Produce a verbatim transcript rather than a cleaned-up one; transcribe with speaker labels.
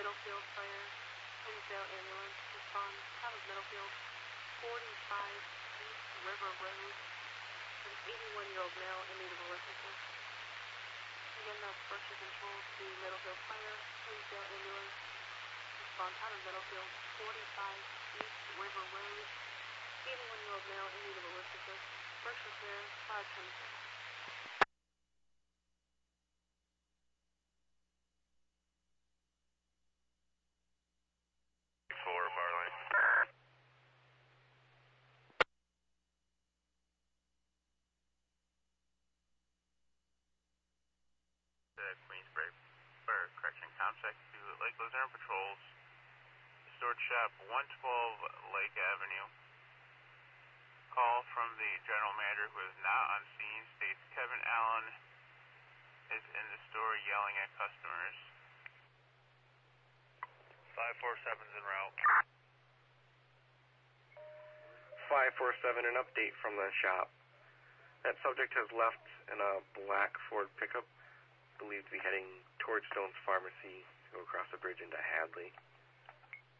Speaker 1: Middlefield Fire, Hinsdale Ambulance, respond, town of Middlefield, forty-five East River Road, an eighty-one-year-old male in need of assistance. Again, that's Berkshire Control to Middlefield Fire, Hinsdale Ambulance, respond, town of Middlefield, forty-five East River Road, eighty-one-year-old male in need of assistance. Berkshire Care, five twenty-six.
Speaker 2: Queensbury for correction contact to Lake Luzerne Patrols, Storage Shop one twelve Lake Avenue. Call from the general manager who is not on scene states Kevin Allen is in the store yelling at customers. five four seven's en route.
Speaker 3: five four seven, an update from the shop. That subject has left in a black Ford pickup, believed to be heading towards Stone's Pharmacy to go across the bridge into Hadley.